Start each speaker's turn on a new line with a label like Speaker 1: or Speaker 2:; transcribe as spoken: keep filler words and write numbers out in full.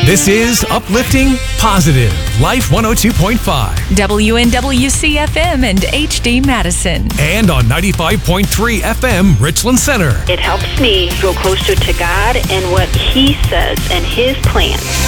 Speaker 1: This is Uplifting Positive, Life one oh two point five.
Speaker 2: W N W C F M and H D Madison.
Speaker 1: And on ninety-five point three F M, Richland Center.
Speaker 3: It helps me grow closer to God and what He says and His plans.